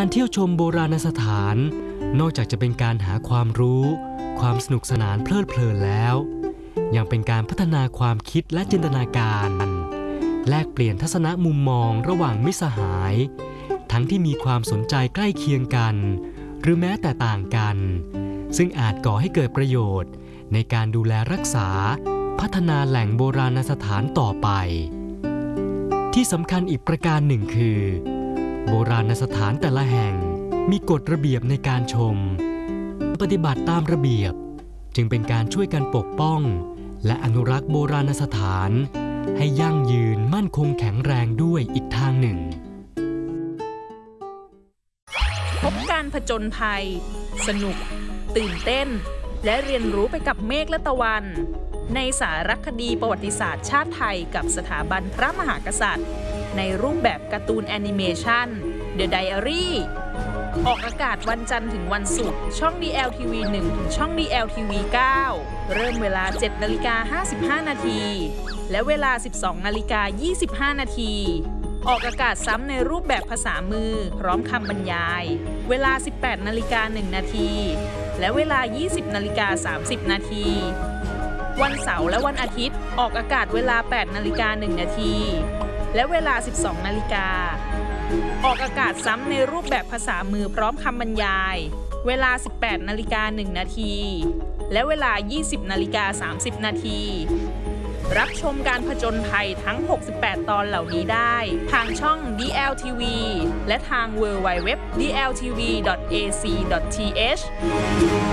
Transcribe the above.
การเที่ยวชมโบราณสถานนอกจากจะเป็นการหาความรู้ความสนุกสนานเพลิดเพลินแล้วยังเป็นการพัฒนาความคิดและจินตนาการแลกเปลี่ยนทัศนมุมมองระหว่างมิตรสหายทั้งที่มีความสนใจใกล้เคียงกันหรือแม้แต่ต่างกันซึ่งอาจก่อให้เกิดประโยชน์ในการดูแลรักษาพัฒนาแหล่งโบราณสถานต่อไปที่สำคัญอีกประการหนึ่งคือโบราณสถานแต่ละแห่งมีกฎระเบียบในการชมปฏิบัติตามระเบียบจึงเป็นการช่วยกันปกป้องและอนุรักษ์โบราณสถานให้ยั่งยืนมั่นคงแข็งแรงด้วยอีกทางหนึ่งพบการผจญภัยสนุกตื่นเต้นและเรียนรู้ไปกับเมฆและตะวันในสารคดีประวัติศาสตร์ชาติไทยกับสถาบันพระมหากษัตริย์ในรูปแบบการ์ตูนแอนิเมชัน The Diary ออกอากาศวันจันทร์ถึงวันศุกร์ช่อง DLTV 1 ถึงช่อง DLTV 9 เริ่มเวลา 7:55 นาทีและเวลา 12:25 นาทีออกอากาศซ้ำในรูปแบบภาษามือพร้อมคำบรรยายเวลา 18:01 นาทีและเวลา 20:30 นาทีวันเสาร์และวันอาทิตย์ออกอากาศเวลา 8:01 นาทีและเวลา 12 นาฬิกาออกอากาศซ้ำในรูปแบบภาษามือพร้อมคำบรรยายเวลา 18:01 นาทีและเวลา 20:30 นาทีรับชมการผจญภัยทั้ง 68 ตอนเหล่านี้ได้ทางช่อง DLTV และทาง www.dltv.ac.th